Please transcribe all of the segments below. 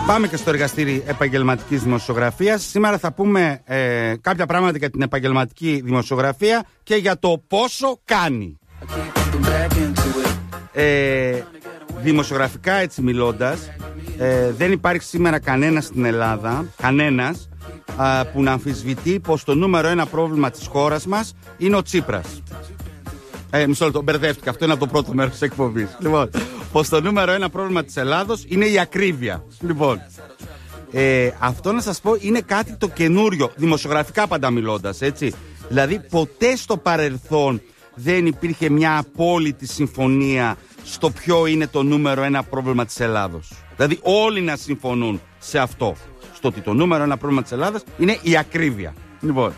Πάμε και στο εργαστήρι επαγγελματικής δημοσιογραφίας. Σήμερα θα πούμε κάποια πράγματα για την επαγγελματική δημοσιογραφία και για το πόσο κάνει. Δημοσιογραφικά έτσι μιλώντας, δεν υπάρχει σήμερα κανένας στην Ελλάδα, που να αμφισβητεί πως το νούμερο ένα πρόβλημα της χώρας μας είναι ο Τσίπρας. Μισό λεπτό, μπερδεύτηκα. Αυτό είναι από το πρώτο μέρος της εκπομπής. Λοιπόν, πως το νούμερο ένα πρόβλημα της Ελλάδος είναι η ακρίβεια. Λοιπόν, αυτό να σας πω είναι κάτι το καινούριο, δημοσιογραφικά πάντα μιλώντας, έτσι. Δηλαδή, ποτέ στο παρελθόν δεν υπήρχε μια απόλυτη συμφωνία στο ποιο είναι το νούμερο ένα πρόβλημα της Ελλάδος. Δηλαδή, όλοι να συμφωνούν σε αυτό. Στο ότι το νούμερο ένα πρόβλημα της Ελλάδας είναι η ακρίβεια. Λοιπόν,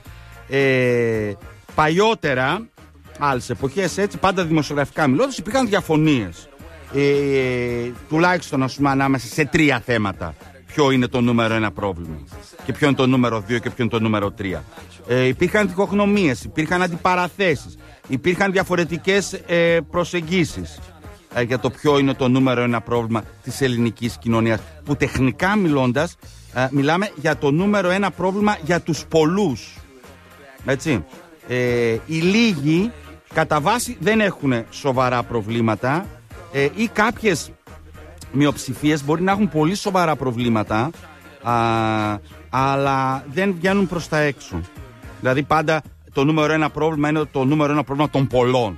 παλιότερα, άλλες εποχές έτσι, πάντα δημοσιογραφικά μιλώντας, υπήρχαν διαφωνίες. Τουλάχιστον, ας πούμε, ανάμεσα σε τρία θέματα. Ποιο είναι το νούμερο ένα πρόβλημα και ποιο είναι το νούμερο 2 και ποιο είναι το νούμερο 3. Υπήρχαν διχογνωμίες, υπήρχαν αντιπαραθέσεις, υπήρχαν διαφορετικές προσεγγίσεις για το ποιο είναι το νούμερο ένα πρόβλημα της ελληνικής κοινωνίας, που τεχνικά μιλώντας μιλάμε για το νούμερο ένα πρόβλημα για τους πολλούς, έτσι. Οι λίγοι κατά βάση δεν έχουν σοβαρά προβλήματα, ή κάποιες μειοψηφίες μπορεί να έχουν πολύ σοβαρά προβλήματα, αλλά δεν βγαίνουν προς τα έξω. Δηλαδή πάντα το νούμερο ένα πρόβλημα είναι το νούμερο ένα πρόβλημα των πολλών.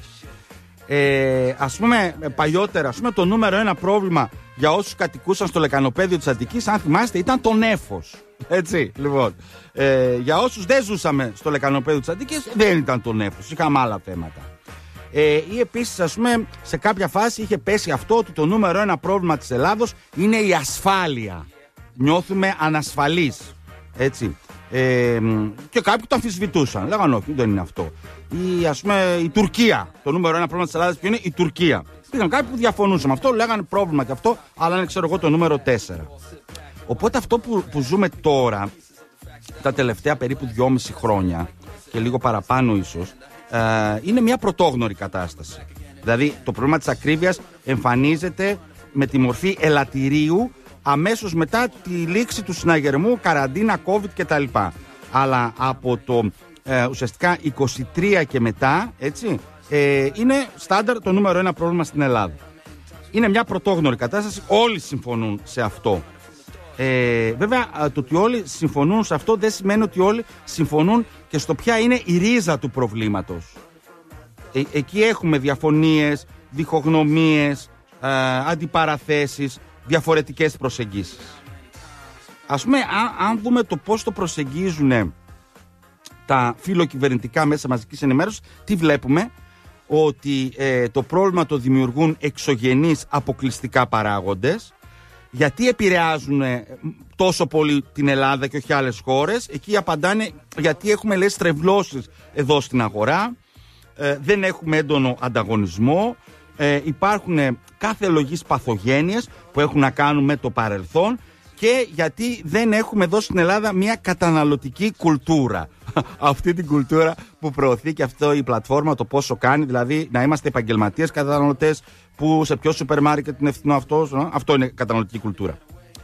Ας πούμε παλιότερα, ας πούμε, το νούμερο ένα πρόβλημα για όσους κατοικούσαν στο λεκανοπέδιο της Αττικής, αν θυμάστε, ήταν το νέφος. Έτσι, λοιπόν, για όσους δεν ζούσαμε στο λεκανοπέδιο της Αττικής, δεν ήταν το νέφος, είχαμε άλλα θέματα. Ή επίσης, ας πούμε, σε κάποια φάση είχε πέσει αυτό ότι το νούμερο ένα πρόβλημα της Ελλάδος είναι η ασφάλεια. Νιώθουμε ανασφαλείς, έτσι. Και κάποιοι το αμφισβητούσαν, λέγαν όχι, δεν είναι αυτό. Ή, ας πούμε, η Τουρκία. Το νούμερο ένα πρόβλημα της Ελλάδας ποιο είναι? Η Τουρκία. Υπήρχαν κάποιοι που διαφωνούσαν με αυτό, λέγανε πρόβλημα και αυτό, αλλά είναι, ξέρω εγώ, το νούμερο 4. Οπότε αυτό που ζούμε τώρα, τα τελευταία περίπου 2,5 χρόνια και λίγο παραπάνω ίσως, είναι μια πρωτόγνωρη κατάσταση. Δηλαδή το πρόβλημα της ακρίβειας εμφανίζεται με τη μορφή ελαττηρίου αμέσως μετά τη λήξη του συναγερμού, καραντίνα, COVID κτλ. Αλλά από το ουσιαστικά 23 και μετά, έτσι, είναι στάνταρ το νούμερο ένα πρόβλημα στην Ελλάδα. Είναι μια πρωτόγνωρη κατάσταση, όλοι συμφωνούν σε αυτό. Βέβαια, το ότι όλοι συμφωνούν σε αυτό δεν σημαίνει ότι όλοι συμφωνούν και στο ποια είναι η ρίζα του προβλήματος. Εκεί έχουμε διαφωνίες, διχογνωμίες, αντιπαραθέσεις, διαφορετικές προσεγγίσεις. Ας πούμε, αν δούμε το πώς το προσεγγίζουν τα φιλοκυβερνητικά μέσα μαζικής ενημέρωσης, τι βλέπουμε? Ότι το πρόβλημα το δημιουργούν εξωγενείς αποκλειστικά παράγοντες. Γιατί επηρεάζουν τόσο πολύ την Ελλάδα και όχι άλλες χώρες? Εκεί απαντάνε γιατί έχουμε, λέει, στρεβλώσεις εδώ στην αγορά, δεν έχουμε έντονο ανταγωνισμό, υπάρχουν κάθε λογής παθογένειες που έχουν να κάνουν με το παρελθόν, και γιατί δεν έχουμε εδώ στην Ελλάδα μια καταναλωτική κουλτούρα. Αυτή την κουλτούρα που προωθεί και αυτό η πλατφόρμα, το πόσο κάνει, δηλαδή να είμαστε επαγγελματίες καταναλωτές, που σε ποιο σούπερ μάρκετ είναι φθηνό αυτό είναι καταναλωτική κουλτούρα.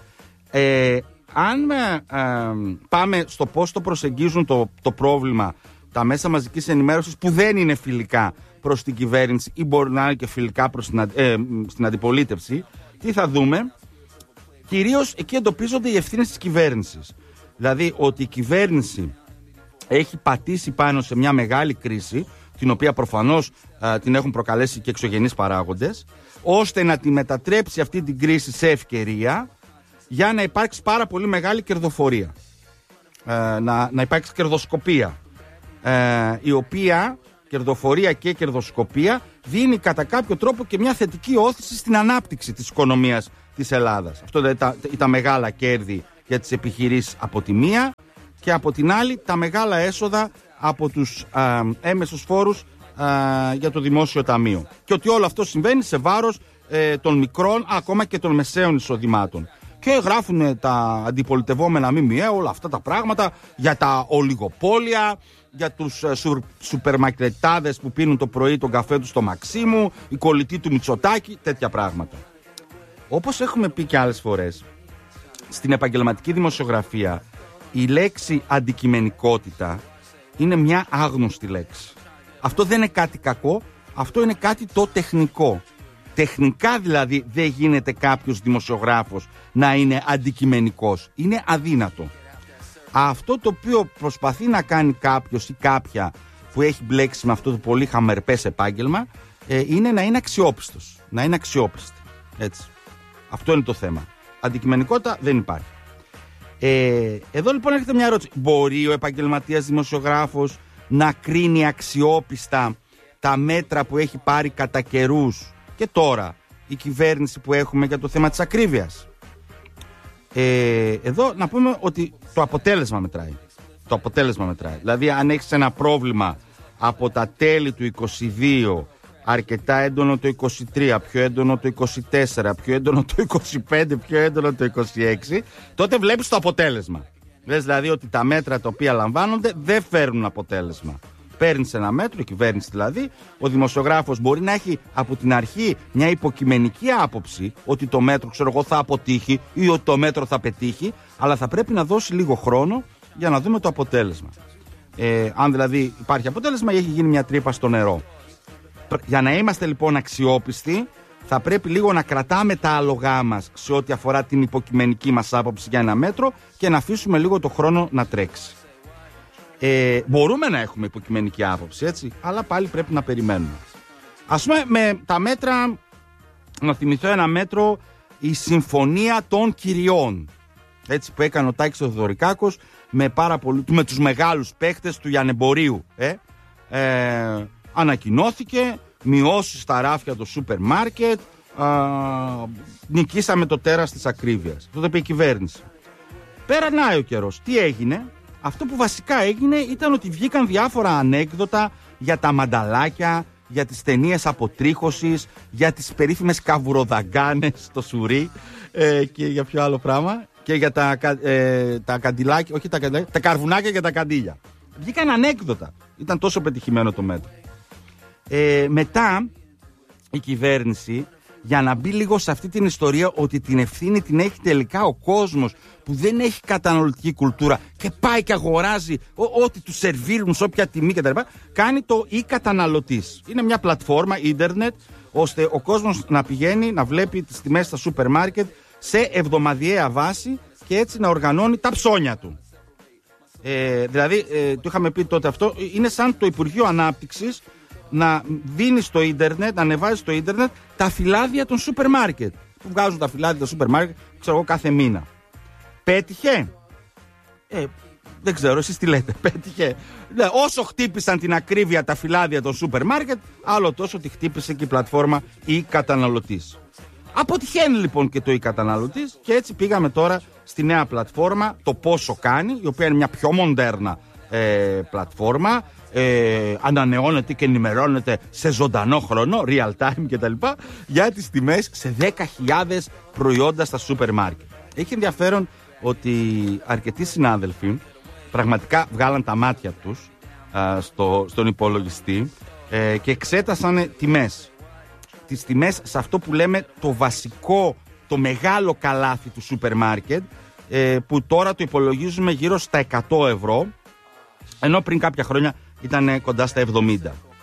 Αν πάμε στο πώς το προσεγγίζουν το πρόβλημα τα μέσα μαζικής ενημέρωσης, που δεν είναι φιλικά προς την κυβέρνηση ή μπορεί να είναι και φιλικά προς στην αντιπολίτευση, τι θα δούμε? Κυρίως εκεί εντοπίζονται οι ευθύνες της κυβέρνησης. Δηλαδή ότι η κυβέρνηση έχει πατήσει πάνω σε μια μεγάλη κρίση, την οποία προφανώς την έχουν προκαλέσει και εξωγενείς παράγοντες, ώστε να τη μετατρέψει αυτή την κρίση σε ευκαιρία για να υπάρξει πάρα πολύ μεγάλη κερδοφορία. Να υπάρξει κερδοσκοπία, η οποία κερδοφορία και κερδοσκοπία δίνει κατά κάποιο τρόπο και μια θετική όθηση στην ανάπτυξη της οικονομίας της Ελλάδας. Αυτό δηλαδή τα μεγάλα κέρδη για τις επιχειρήσεις από τη μία, και από την άλλη τα μεγάλα έσοδα από τους έμεσους φόρους για το δημόσιο ταμείο. Και ότι όλο αυτό συμβαίνει σε βάρος των μικρών, ακόμα και των μεσαίων εισοδημάτων. Και γράφουν τα αντιπολιτευόμενα ΜΜΕ όλα αυτά τα πράγματα για τα ολιγοπόλια, για τους σουπερμαρκετάδες που πίνουν το πρωί τον καφέ τους στο Μαξίμου, η κολλητή του Μητσοτάκη, τέτοια πράγματα. Όπως έχουμε πει και άλλες φορές, στην επαγγελματική δημοσιογραφία η λέξη αντικειμενικότητα είναι μια άγνωστη λέξη. Αυτό δεν είναι κάτι κακό, αυτό είναι κάτι το τεχνικό. Τεχνικά δηλαδή δεν γίνεται κάποιος δημοσιογράφος να είναι αντικειμενικός. Είναι αδύνατο. Αυτό το οποίο προσπαθεί να κάνει κάποιος ή κάποια που έχει μπλέξει με αυτό το πολύ χαμερπές επάγγελμα είναι να είναι αξιόπιστος. Να είναι αξιόπιστη. Έτσι. Αυτό είναι το θέμα. Αντικειμενικότητα δεν υπάρχει. Εδώ λοιπόν έρχεται μια ερώτηση. Μπορεί ο επαγγελματίας δημοσιογράφος να κρίνει αξιόπιστα τα μέτρα που έχει πάρει κατά καιρούς και τώρα η κυβέρνηση που έχουμε για το θέμα της ακρίβειας? Εδώ να πούμε ότι το αποτέλεσμα μετράει. Το αποτέλεσμα μετράει. Δηλαδή αν έχεις ένα πρόβλημα από τα τέλη του 22, αρκετά έντονο το 23, πιο έντονο το 24, πιο έντονο το 25, πιο έντονο το 26, τότε βλέπεις το αποτέλεσμα. Λες δηλαδή ότι τα μέτρα τα οποία λαμβάνονται δεν φέρνουν αποτέλεσμα. Παίρνεις ένα μέτρο, η κυβέρνηση δηλαδή, ο δημοσιογράφος μπορεί να έχει από την αρχή μια υποκειμενική άποψη ότι το μέτρο, ξέρω εγώ, θα αποτύχει ή ότι το μέτρο θα πετύχει, αλλά θα πρέπει να δώσει λίγο χρόνο για να δούμε το αποτέλεσμα. Αν δηλαδή υπάρχει αποτέλεσμα ή έχει γίνει μια τρύπα στο νερό. Για να είμαστε λοιπόν αξιόπιστοι, θα πρέπει λίγο να κρατάμε τα άλογά μας σε ό,τι αφορά την υποκειμενική μας άποψη για ένα μέτρο και να αφήσουμε λίγο το χρόνο να τρέξει. Μπορούμε να έχουμε υποκειμενική άποψη, έτσι, αλλά πάλι πρέπει να περιμένουμε. Ας πούμε με τα μέτρα, να θυμηθώ ένα μέτρο, η Συμφωνία των Κυριών, έτσι, που έκανε ο Τάκης Θεοδωρικάκος με τους μεγάλους παίχτες του λιανεμπορίου. Ανακοινώθηκε μειώσεις στα ράφια του σούπερ μάρκετ, νικήσαμε το τέρας της ακρίβειας. Αυτό το είπε η κυβέρνηση. Πέρανάει ο καιρός. Τι έγινε? Αυτό που βασικά έγινε ήταν ότι βγήκαν διάφορα ανέκδοτα για τα μανταλάκια, για τις ταινίες αποτρίχωσης, για τις περίφημες καβουροδαγκάνες στο σουρί και για ποιο άλλο πράγμα, και για τα καντιλάκια, όχι τα καντιλάκια, τα καρβουνάκια και τα καντήλια. Βγήκαν ανέκδοτα. Ήταν τόσο πετυχημένο το μέτρο. Μετά η κυβέρνηση, για να μπει λίγο σε αυτή την ιστορία ότι την ευθύνη την έχει τελικά ο κόσμος που δεν έχει καταναλωτική κουλτούρα και πάει και αγοράζει ό,τι του σερβίρουν σε όποια τιμή κτλ., κάνει το e-καταναλωτής. Είναι μια πλατφόρμα ίντερνετ ώστε ο κόσμος να πηγαίνει να βλέπει τις τιμές στα σούπερ μάρκετ σε εβδομαδιαία βάση και έτσι να οργανώνει τα ψώνια του. Δηλαδή, το είχαμε πει τότε αυτό, είναι σαν το Υπουργείο Ανάπτυξης να δίνει στο ίντερνετ, να ανεβάζει στο ίντερνετ τα φυλάδια των σούπερ μάρκετ. Που βγάζουν τα φυλάδια των σούπερ μάρκετ, ξέρω εγώ, κάθε μήνα. Πέτυχε? Δεν ξέρω, εσείς τι λέτε. Πέτυχε? Όσο χτύπησαν την ακρίβεια τα φυλάδια των σούπερ μάρκετ, άλλο τόσο τη χτύπησε και η πλατφόρμα e-καταναλωτής. Αποτυχαίνει λοιπόν και το e-καταναλωτής και έτσι πήγαμε τώρα στη νέα πλατφόρμα, το Πόσο Κάνει, η οποία είναι μια πιο μοντέρνα πλατφόρμα, ανανεώνεται και ενημερώνεται σε ζωντανό χρόνο, real time κτλ, για τις τιμές σε 10.000 προϊόντα στα σούπερ μάρκετ. Έχει ενδιαφέρον ότι αρκετοί συνάδελφοι πραγματικά βγάλαν τα μάτια τους στον υπολογιστή και εξέτασαν τιμές. Τις τιμές σε αυτό που λέμε το βασικό, το μεγάλο καλάθι του σούπερ μάρκετ, που τώρα το υπολογίζουμε γύρω στα 100 ευρώ, ενώ πριν κάποια χρόνια ήταν κοντά στα 70.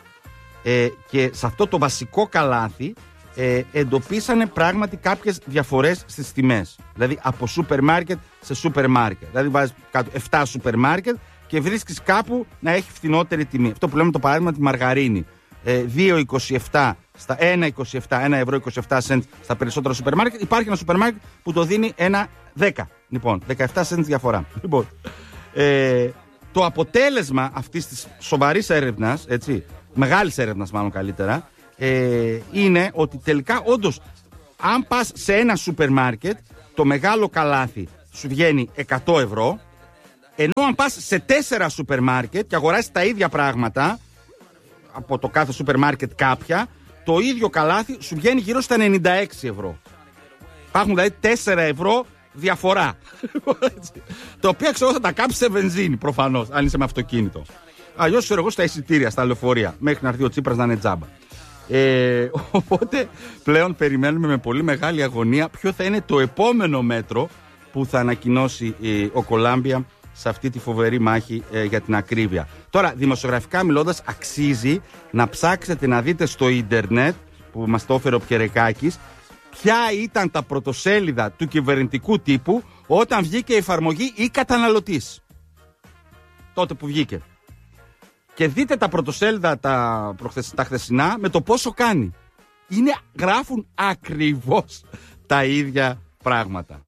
Και σε αυτό το βασικό καλάθι εντοπίσανε πράγματι κάποιες διαφορές στις τιμές. Δηλαδή από σούπερ μάρκετ σε σούπερ μάρκετ. Δηλαδή βάζεις κάτω 7 σούπερ μάρκετ και βρίσκεις κάπου να έχει φθηνότερη τιμή. Αυτό που λέμε το παράδειγμα τη μαργαρίνη. 2,27 στα 1,27, 1 ευρώ 27 cents στα περισσότερα σούπερ μάρκετ. Υπάρχει ένα σούπερ μάρκετ που το δίνει 1,10. Λοιπόν, 17 cents διαφορά. Λοιπόν, το αποτέλεσμα αυτής της σοβαρής έρευνας, έτσι, μεγάλης έρευνας μάλλον καλύτερα, είναι ότι τελικά όντως αν πας σε ένα σούπερ μάρκετ, το μεγάλο καλάθι σου βγαίνει 100 ευρώ, ενώ αν πας σε 4 σούπερ μάρκετ και αγοράσεις τα ίδια πράγματα από το κάθε σούπερ μάρκετ κάποια, το ίδιο καλάθι σου βγαίνει γύρω στα 96 ευρώ. Υπάρχουν δηλαδή 4 ευρώ διαφορά. Το οποίο ξέρω θα τα κάψει σε βενζίνη προφανώς, αν είσαι με αυτοκίνητο. Αλλιώς ξέρω εγώ στα εισιτήρια, στα λεωφορεία, μέχρι να έρθει ο Τσίπρας να είναι τζάμπα. Οπότε πλέον περιμένουμε με πολύ μεγάλη αγωνία ποιο θα είναι το επόμενο μέτρο που θα ανακοινώσει ο Κολάμπια σε αυτή τη φοβερή μάχη για την ακρίβεια. Τώρα, δημοσιογραφικά μιλώντας, αξίζει να ψάξετε να δείτε στο ίντερνετ, που μας το έφερε ο Πιερεκάκης, ποια ήταν τα πρωτοσέλιδα του κυβερνητικού τύπου όταν βγήκε η εφαρμογή ή καταναλωτής. Τότε που βγήκε. Και δείτε τα πρωτοσέλιδα τα χθεσινά με το πόσο κάνει. Γράφουν ακριβώς τα ίδια πράγματα.